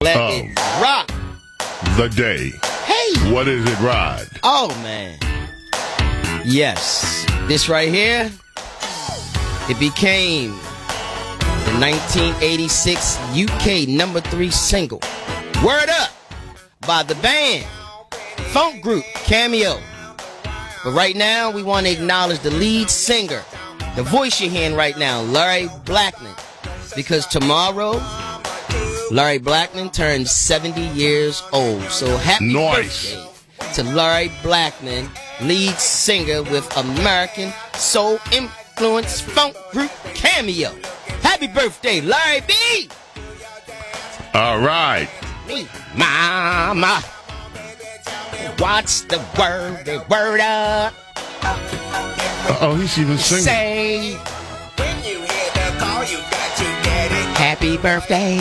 Let it rock. The day. Hey. What is it, Rod? Oh, man. Yes. This right here, it became the 1986 UK number 3 single, Word Up, by the band funk group Cameo. But right now, we want to acknowledge the lead singer, the voice you're hearing right now, Larry Blackman. Because tomorrow, Larry Blackman turns 70 years old. So happy birthday to Larry Blackman, lead singer with American soul influence funk group Cameo. Happy birthday, Larry B! All right. Me, mama. What's the word up? Oh, he's even singing. Say, When you hear the call, you got to get it. happy birthday.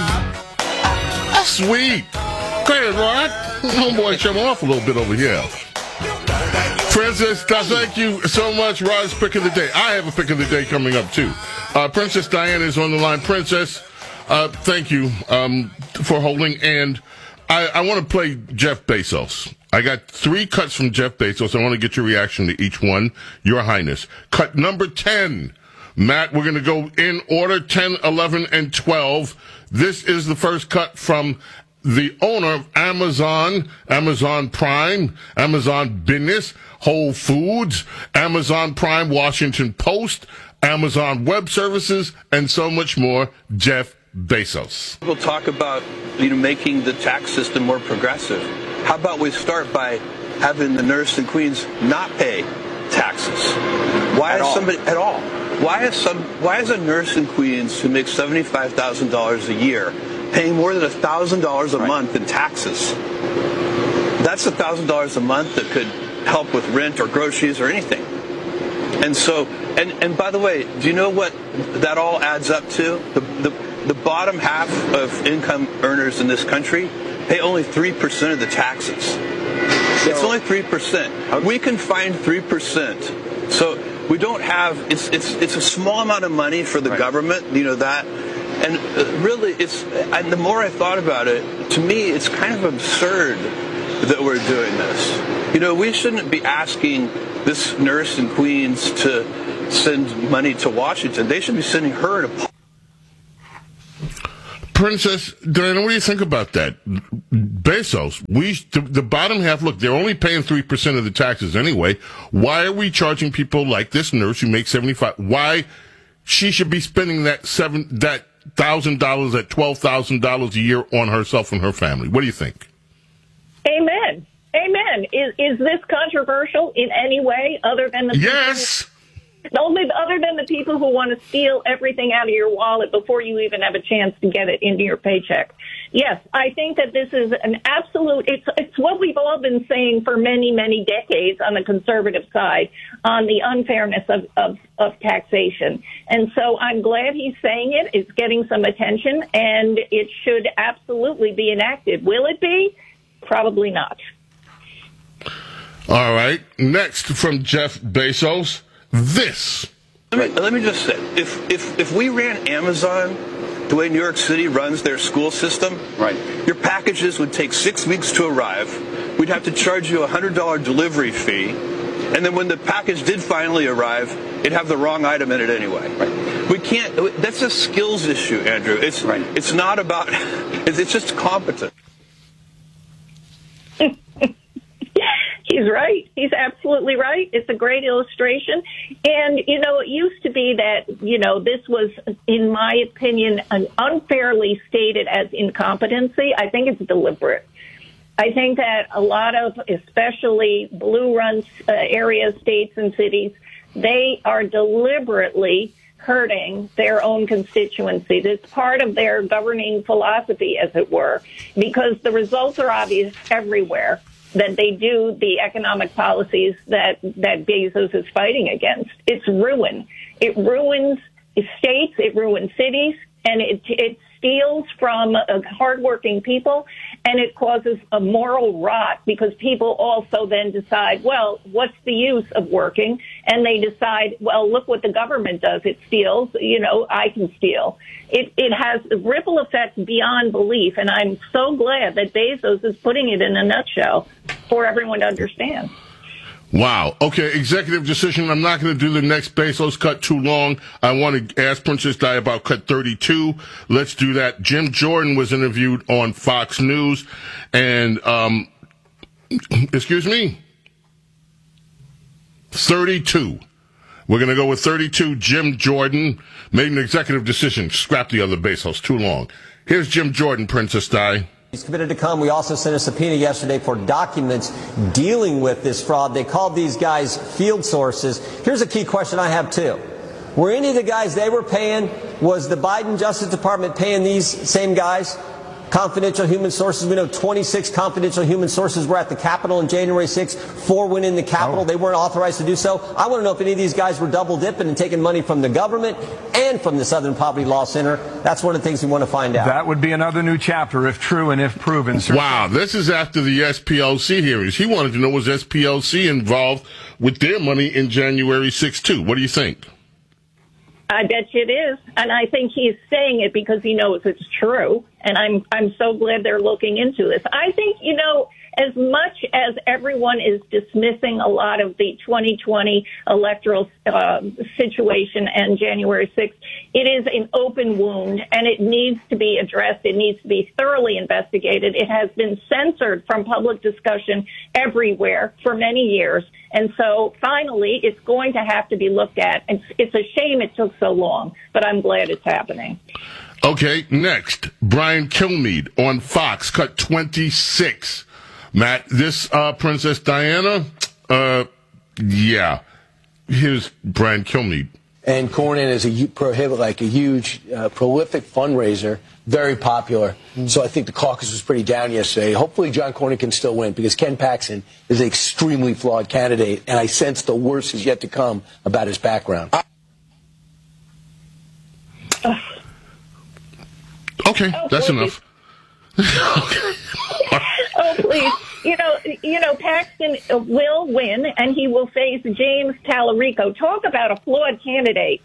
Sweet. Go ahead, Rod. Homeboy, show off a little bit over here. Princess, thank you so much. Rod's pick of the day. I have a pick of the day coming up, too. Princess Diana is on the line. Princess, thank you for holding. And I want to play Jeff Bezos. I got 3 cuts from Jeff Bezos. I want to get your reaction to each one. Your Highness. Cut number 10. Matt, we're going to go in order 10, 11, and 12. This is the first cut from the owner of Amazon, Amazon Prime, Amazon Business, Whole Foods, Amazon Prime, Washington Post, Amazon Web Services, and so much more, Jeff Bezos. We'll talk about, making the tax system more progressive. How about we start by having the nurse in Queens not pay taxes? Why is a nurse in Queens who makes $75,000 a year paying more than $1,000 a month in taxes? That's $1,000 a month that could help with rent or groceries or anything. And so, and by the way, do you know what that all adds up to? The bottom half of income earners in this country pay only 3% of the taxes. It's only 3%. We can find 3%. So we don't have, it's a small amount of money for the government, that. And really, and the more I thought about it, to me, it's kind of absurd that we're doing this. We shouldn't be asking this nurse in Queens to send money to Washington. They should be sending her to Princess Diana, what do you think about that? Bezos, the bottom half, look, they're only paying 3% of the taxes anyway. Why are we charging people like this nurse who makes $75,000? Why she should be spending that $1,000, that $12,000 a year on herself and her family? What do you think? Amen. Amen. Is this controversial in any way other than the yes? Other than the people who want to steal everything out of your wallet before you even have a chance to get it into your paycheck. Yes, I think that this is an absolute, it's what we've all been saying for many, many decades on the conservative side on the unfairness of taxation. And so I'm glad he's saying it. It's getting some attention, and it should absolutely be enacted. Will it be? Probably not. All right. Next from Jeff Bezos. This. Let me just say, if we ran Amazon the way New York City runs their school system, your packages would take 6 weeks to arrive. We'd have to charge you a $100 delivery fee, and then when the package did finally arrive, it'd have the wrong item in it anyway. We can't. That's a skills issue, Andrew. It's not about. It's just competence. He's right. He's absolutely right. It's a great illustration. And, it used to be that, this was, in my opinion, unfairly stated as incompetency. I think it's deliberate. I think that a lot of, especially blue-run areas, states, and cities, they are deliberately hurting their own constituency. It's part of their governing philosophy, as it were, because the results are obvious everywhere. That they do the economic policies that Bezos is fighting against. It's ruin. It ruins states, it ruins cities, and it steals from hardworking people, and it causes a moral rot because people also then decide, well, what's the use of working? and they decide, well, look what the government does. It steals, I can steal. It has ripple effects beyond belief, and I'm so glad that Bezos is putting it in a nutshell for everyone to understand. Wow. Okay, executive decision. I'm not going to do the next Bezos cut too long. I want to ask Princess Di about cut 32. Let's do that. Jim Jordan was interviewed on Fox News, and, excuse me, 32. We're going to go with 32. Jim Jordan made an executive decision. Scrap the other Bezos. Too long. Here's Jim Jordan, Princess Di. He's committed to come. We also sent a subpoena yesterday for documents dealing with this fraud. They called these guys field sources. Here's a key question I have, too. Were any of the guys they were paying, was the Biden Justice Department paying these same guys confidential human sources? We know 26 confidential human sources were at the Capitol on January 6th. 4 went in the Capitol. They weren't authorized to do so. I want to know if any of these guys were double dipping and taking money from the government and from the Southern Poverty Law Center. That's one of the things we want to find out. That would be another new chapter if true and if proven. Wow, this is after the SPLC hearings. He wanted to know, was SPLC involved with their money in January 6th, too? What do you think? I bet you it is. And I think he's saying it because he knows it's true. And I'm so glad they're looking into this. I think, as much as everyone is dismissing a lot of the 2020 electoral situation and January 6th, it is an open wound and it needs to be addressed. It needs to be thoroughly investigated. It has been censored from public discussion everywhere for many years. And so finally, it's going to have to be looked at. It's a shame it took so long, but I'm glad it's happening. Okay, next, Brian Kilmeade on Fox, cut 26. Matt, this Princess Diana, yeah, here's Brian Kilmeade. And Cornyn is a huge, prolific fundraiser, very popular. So I think the caucus was pretty down yesterday. Hopefully John Cornyn can still win because Ken Paxton is an extremely flawed candidate, and I sense the worst is yet to come about his background. Okay, that's enough. Okay. Oh, please. Paxton will win, and he will face James Tallarico. Talk about a flawed candidate.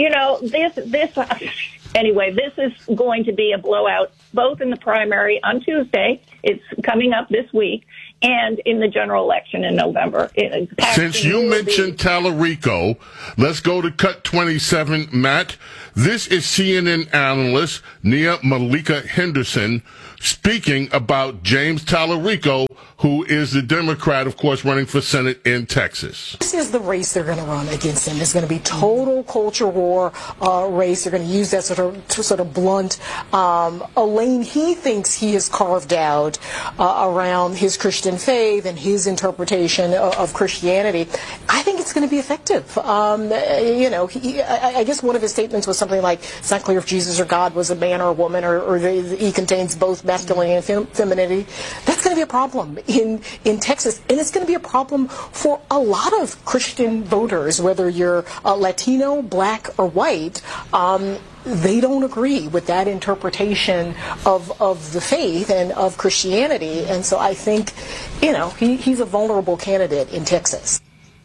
Anyway, this is going to be a blowout, both in the primary on Tuesday. It's coming up this week. And in the general election in November. Since you mentioned Tallarico, let's go to cut 27, Matt. This is CNN analyst Nia Malika Henderson speaking about James Tallarico, who is the Democrat, of course, running for Senate in Texas. This is the race they're going to run against him. It's going to be total culture war race. They're going to use that sort of blunt a lane he thinks he has carved out around his Christian faith and his interpretation of Christianity. I think it's going to be effective. I guess one of his statements was something like, it's not clear if Jesus or God was a man or a woman, or he contains both masculinity and femininity. That's going to be a problem in Texas, and it's going to be a problem for a lot of Christian voters, whether you're Latino, black, or white. They don't agree with that interpretation of the faith and of Christianity, and so I think, he's a vulnerable candidate in Texas.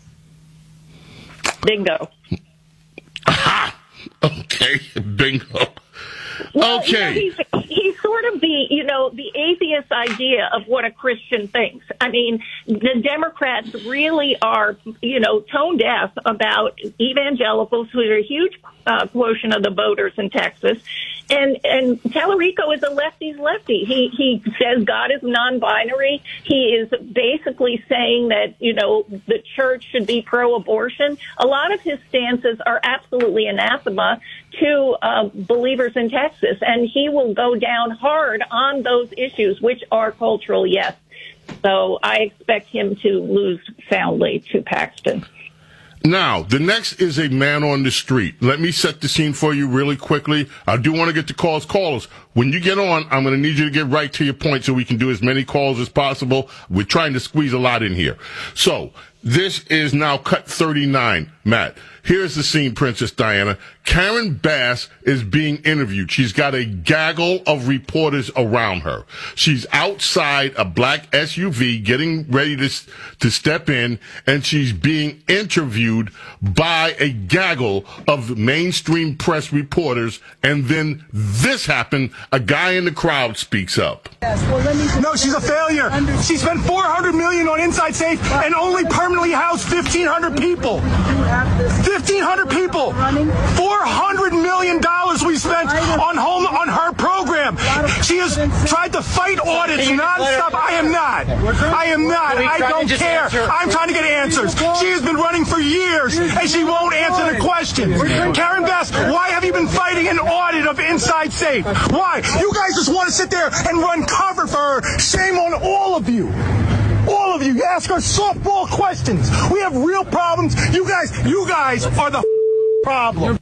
Bingo. Aha! Okay, bingo. Well, okay. He's sort of the atheist idea of what a Christian thinks. I mean, the Democrats really are, tone deaf about evangelicals, who are a huge quotient of the voters in Texas. And Tallarico is a lefty's lefty. He says God is non-binary. He is basically saying that, the church should be pro-abortion. A lot of his stances are absolutely anathema to believers in Texas, and he will go down hard on those issues, which are cultural, yes. So I expect him to lose soundly to Paxton. Now, the next is a man on the street. Let me set the scene for you really quickly. I do want to get to callers. When you get on, I'm going to need you to get right to your point so we can do as many calls as possible. We're trying to squeeze a lot in here. So, This is now cut 39, Matt. Here's the scene, Princess Diana. Karen Bass is being interviewed. She's got a gaggle of reporters around her. She's outside a black SUV getting ready to step in, and she's being interviewed by a gaggle of mainstream press reporters. And then this happened. A guy in the crowd speaks up. No, she's a failure. She spent $400 million on Inside Safe and only permanently housed 1,500 people. 1,500 people. $400 million we spent on her program. She has tried to fight audits nonstop. I am not. I don't care. I'm trying to get answers. She has been running for years, and she won't answer the question. Karen Bass, why have you been fighting an audit of Inside Safe? Why? You guys just want to sit there and run cover for her. Shame on all of you. All of you ask her softball questions. We have real problems. You guys are the problem.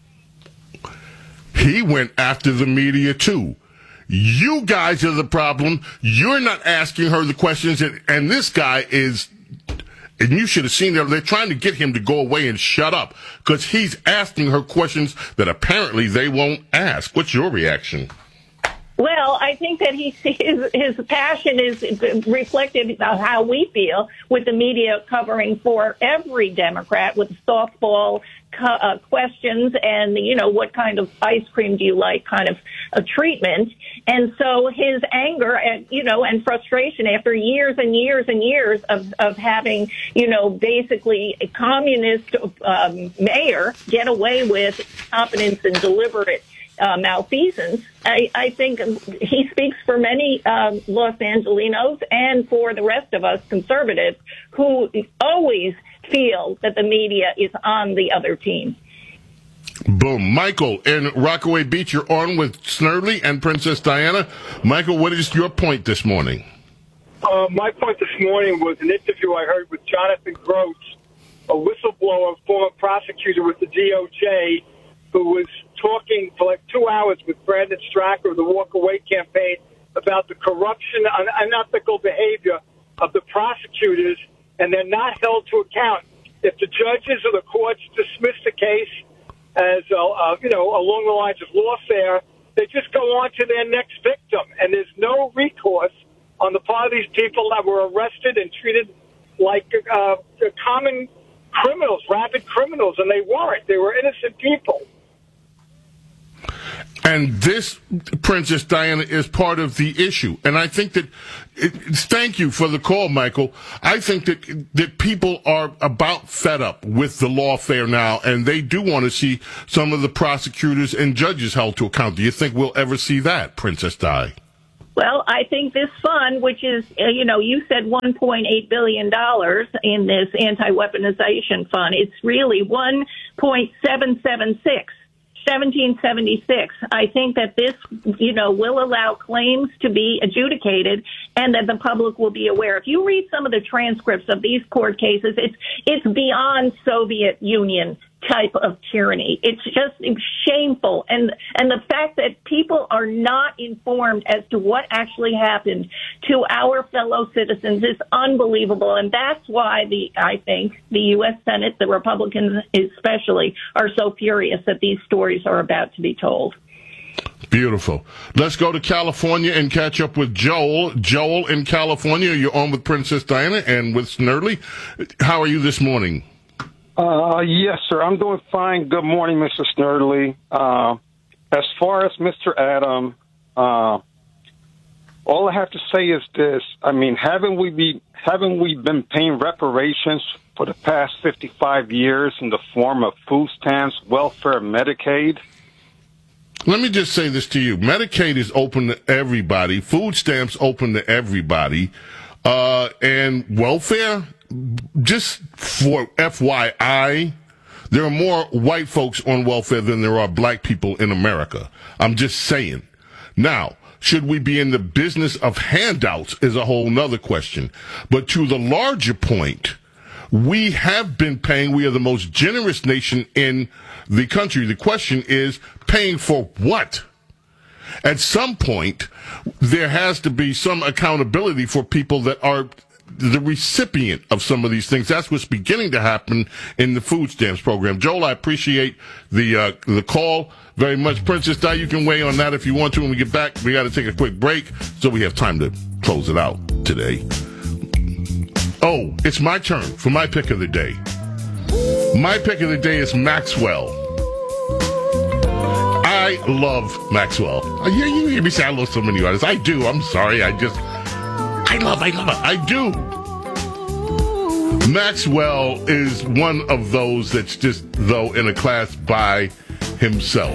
He went after the media too. You guys are the problem. You're not asking her the questions, and this guy is, and you should have seen them. They're trying to get him to go away and shut up because he's asking her questions that apparently they won't ask. What's your reaction? Well, I think that his passion is reflected of how we feel with the media covering for every Democrat with softball questions and, what kind of ice cream do you like kind of a treatment. And so his anger and, and frustration after years and years and years of having, basically a communist mayor get away with incompetence and deliberate malfeasance. I think he speaks for many Los Angelinos and for the rest of us conservatives who always feel that the media is on the other team. Boom. Michael in Rockaway Beach, you're on with Snerdley and Princess Diana. Michael, what is your point this morning? My point this morning was an interview I heard with Jonathan Gross, a whistleblower, former prosecutor with the DOJ, who was talking for like 2 hours with Brandon Stracker of the Walk Away campaign about the corruption and unethical behavior of the prosecutors, and they're not held to account. If the judges or the courts dismiss the case as, along the lines of lawfare, they just go on to their next victim, and there's no recourse on the part of these people that were arrested and treated like common criminals, rabid criminals, and they weren't. They were innocent people. And this, Princess Diana, is part of the issue. And I think that, thank you for the call, Michael. I think that people are about fed up with the lawfare now, and they do want to see some of the prosecutors and judges held to account. Do you think we'll ever see that, Princess Di? Well, I think this fund, which is, you said $1.8 billion in this anti-weaponization fund, it's really 1776. I think that this, will allow claims to be adjudicated and that the public will be aware. If you read some of the transcripts of these court cases, it's beyond Soviet Union type of tyranny. It's just shameful. And the fact that people are not informed as to what actually happened to our fellow citizens is unbelievable. And that's why I think the U.S. Senate, the Republicans especially, are so furious that these stories are about to be told. Beautiful. Let's go to California and catch up with Joel. Joel in California, you're on with Princess Diana and with Snerdley. How are you this morning? Yes, sir. I'm doing fine. Good morning, Mr. Snerdley. As far as Mr. Adam, all I have to say is this. I mean, haven't we been paying reparations for the past 55 years in the form of food stamps, welfare, Medicaid? Let me just say this to you. Medicaid is open to everybody. Food stamps open to everybody. And welfare, just for FYI, there are more white folks on welfare than there are black people in America. I'm just saying. Now, should we be in the business of handouts is a whole nother question. But to the larger point, we have been paying. We are the most generous nation in the country. The question is, paying for what? At some point, there has to be some accountability for people that are the recipient of some of these things. That's what's beginning to happen in the food stamps program. Joel, I appreciate the call very much. Princess Di, you can weigh on that if you want to. When we get back, we got to take a quick break, so we have time to close it out today. Oh, it's my turn for my pick of the day. My pick of the day is Maxwell. I love Maxwell. You hear me say I love so many artists. I do. I'm sorry. I love it. I do. Maxwell is one of those that's just, though, in a class by himself.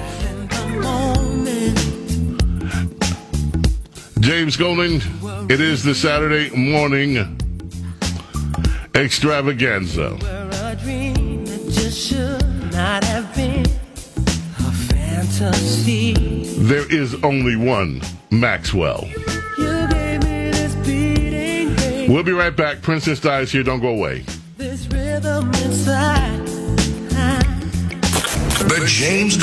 James Golden, it is the Saturday morning extravaganza. There is only one Maxwell. We'll be right back. Princess Di is here. Don't go away. The James